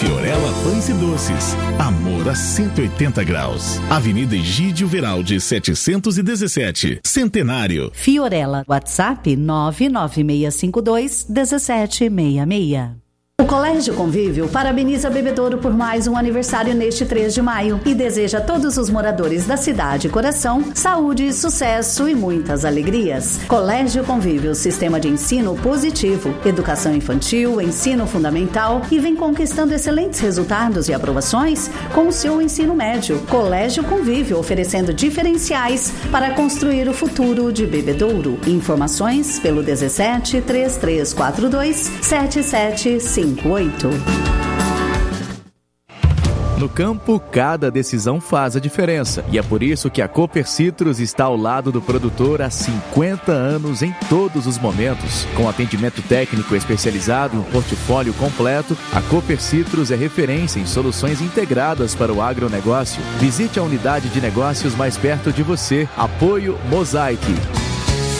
Fiorella Pães e Doces. Amor a 180 graus. Avenida Egídio Veraldi, 717. Centenário. Fiorella, WhatsApp 99652-1766. O Colégio Convívio parabeniza Bebedouro por mais um aniversário neste 3 de maio e deseja a todos os moradores da cidade e coração saúde, sucesso e muitas alegrias. Colégio Convívio, sistema de ensino positivo, educação infantil, ensino fundamental e vem conquistando excelentes resultados e aprovações com o seu ensino médio. Colégio Convívio, oferecendo diferenciais para construir o futuro de Bebedouro. Informações pelo 17 3342 7758. No campo, cada decisão faz a diferença. E é por isso que a Cooper Citrus está ao lado do produtor há 50 anos em todos os momentos. Com atendimento técnico especializado e um portfólio completo, a Cooper Citrus é referência em soluções integradas para o agronegócio. Visite a unidade de negócios mais perto de você. Apoio Mosaic.